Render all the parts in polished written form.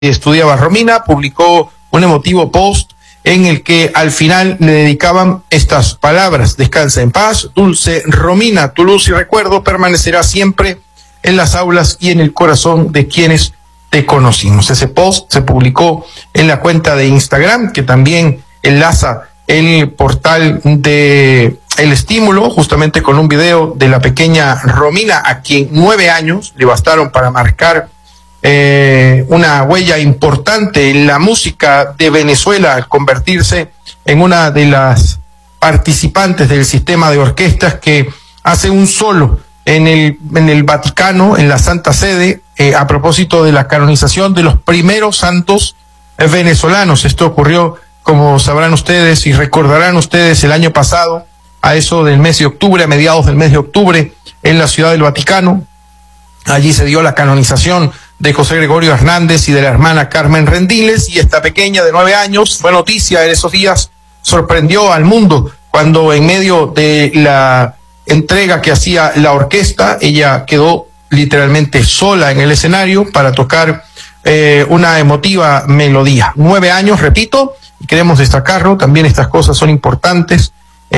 estudiaba Romina, publicó un emotivo post en el que al final le dedicaban estas palabras: descansa en paz, dulce Romina, tu luz y recuerdo permanecerá siempre en las aulas y en el corazón de quienes te conocimos. Ese post se publicó en la cuenta de Instagram, que también enlaza el portal de El Estímulo, justamente con un video de la pequeña Romina, a quien 9 años le bastaron para marcar una huella importante en la música de Venezuela, al convertirse en una de las participantes del sistema de orquestas que hace un solo en el Vaticano, en la Santa Sede, a propósito de la canonización de los primeros santos venezolanos. Esto ocurrió, como sabrán ustedes y recordarán ustedes, el año pasado, a eso del mes de octubre, a mediados del mes de octubre, en la Ciudad del Vaticano. Allí se dio la canonización de José Gregorio Hernández y de la hermana Carmen Rendiles, y esta pequeña de 9 años fue noticia en esos días, sorprendió al mundo cuando en medio de la entrega que hacía la orquesta, ella quedó literalmente sola en el escenario para tocar una emotiva melodía. 9 años, repito, y queremos destacarlo, también estas cosas son importantes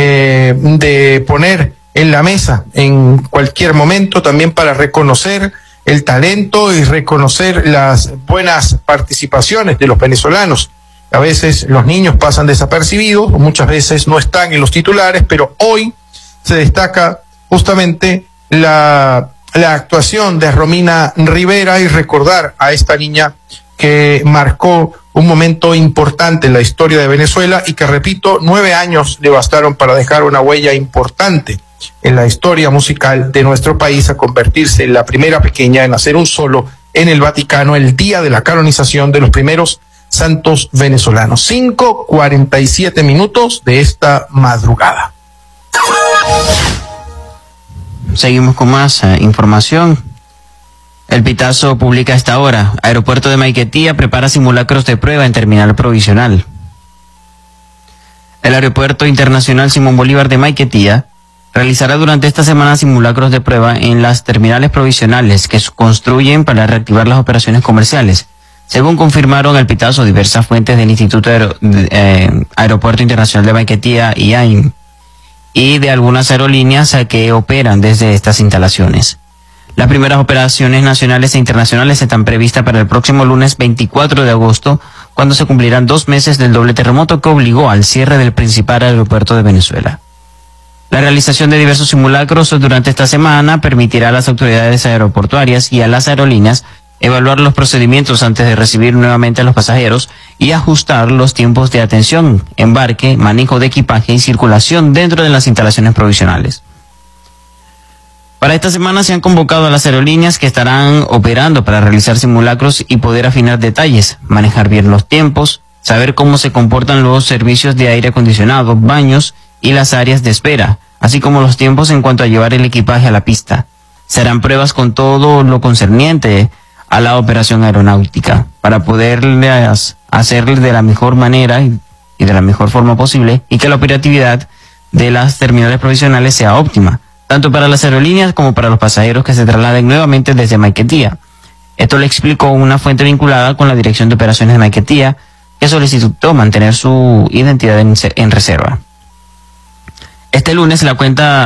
de poner en la mesa en cualquier momento, también para reconocer el talento y reconocer las buenas participaciones de los venezolanos. A veces los niños pasan desapercibidos, muchas veces no están en los titulares, pero hoy se destaca justamente la actuación de Romina Rivera y recordar a esta niña que marcó un momento importante en la historia de Venezuela y que, repito, 9 años le bastaron para dejar una huella importante en la historia musical de nuestro país, a convertirse en la primera pequeña en hacer un solo en el Vaticano el día de la canonización de los primeros santos venezolanos. 5:47 minutos de esta madrugada. Seguimos con más información. El Pitazo publica a esta hora: Aeropuerto de Maiquetía prepara simulacros de prueba en terminal provisional. El Aeropuerto Internacional Simón Bolívar de Maiquetía realizará durante esta semana simulacros de prueba en las terminales provisionales que se construyen para reactivar las operaciones comerciales, según confirmaron el Pitazo diversas fuentes del Instituto Aeropuerto Internacional de Maiquetía, IAIM, y de algunas aerolíneas que operan desde estas instalaciones. Las primeras operaciones nacionales e internacionales están previstas para el próximo lunes 24 de agosto, cuando se cumplirán 2 meses del doble terremoto que obligó al cierre del principal aeropuerto de Venezuela. La realización de diversos simulacros durante esta semana permitirá a las autoridades aeroportuarias y a las aerolíneas evaluar los procedimientos antes de recibir nuevamente a los pasajeros y ajustar los tiempos de atención, embarque, manejo de equipaje y circulación dentro de las instalaciones provisionales. Para esta semana se han convocado a las aerolíneas que estarán operando para realizar simulacros y poder afinar detalles, manejar bien los tiempos, saber cómo se comportan los servicios de aire acondicionado, baños y las áreas de espera, así como los tiempos en cuanto a llevar el equipaje a la pista. Serán pruebas con todo lo concerniente a la operación aeronáutica, para poderlas hacer de la mejor manera y de la mejor forma posible, y que la operatividad de las terminales provisionales sea óptima, tanto para las aerolíneas como para los pasajeros que se trasladen nuevamente desde Maiquetía. Esto le explicó una fuente vinculada con la Dirección de Operaciones de Maiquetía, que solicitó mantener su identidad en reserva. Este lunes la cuenta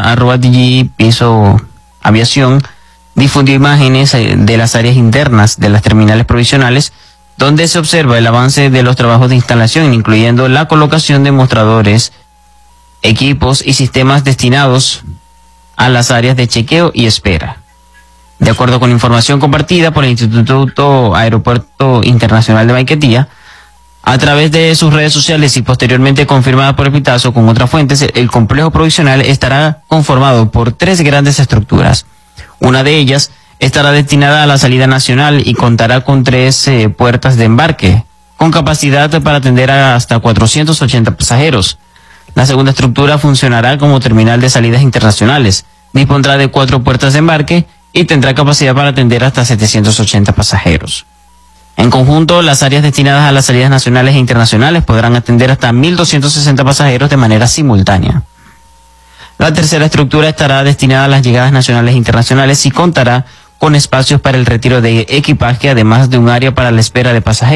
@DG_Aviación difundió imágenes de las áreas internas de las terminales provisionales, donde se observa el avance de los trabajos de instalación, incluyendo la colocación de mostradores, equipos y sistemas destinados a las áreas de chequeo y espera. De acuerdo con información compartida por el Instituto Aeropuerto Internacional de Maiquetía, a través de sus redes sociales y posteriormente confirmada por el Pitazo con otras fuentes, el complejo provisional estará conformado por 3 grandes estructuras. Una de ellas estará destinada a la salida nacional y contará con 3 puertas de embarque, con capacidad para atender a hasta 480 pasajeros. La segunda estructura funcionará como terminal de salidas internacionales, dispondrá de 4 puertas de embarque y tendrá capacidad para atender hasta 780 pasajeros. En conjunto, las áreas destinadas a las salidas nacionales e internacionales podrán atender hasta 1.260 pasajeros de manera simultánea. La tercera estructura estará destinada a las llegadas nacionales e internacionales y contará con espacios para el retiro de equipaje, además de un área para la espera de pasajeros.